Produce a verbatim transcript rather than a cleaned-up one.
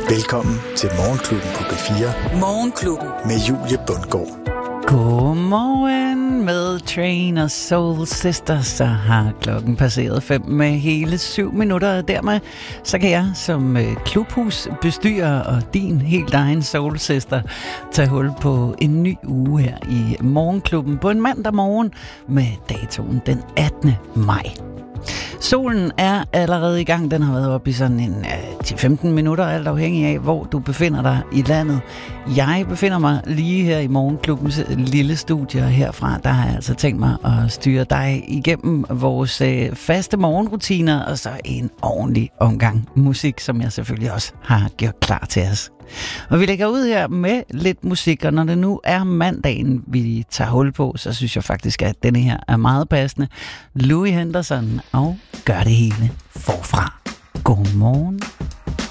Velkommen til Morgenklubben på B fire. Morgenklubben med Julie Bundgaard. Godmorgen med Train og Soul Sister. Så har klokken passeret fem med hele syv minutter, og dermed så kan jeg som klubhusbestyrer og din helt egen Soul Sister tage hul på en ny uge her i Morgenklubben på en mandag morgen med datoen den attende maj. Solen er allerede i gang. Den har været oppe i sådan en uh, ti til femten minutter, alt afhængig af, hvor du befinder dig i landet. Jeg befinder mig lige her i Morgenklubbens lille studie, og herfra der har jeg altså tænkt mig at styre dig igennem vores uh, faste morgenrutiner, og så en ordentlig omgang musik, som jeg selvfølgelig også har gjort klar til os. Og vi lægger ud her med lidt musik, og når det nu er mandagen, vi tager hul på, så synes jeg faktisk, at denne her er meget passende. Louis Henderson og Gør det hele forfra. Godmorgen.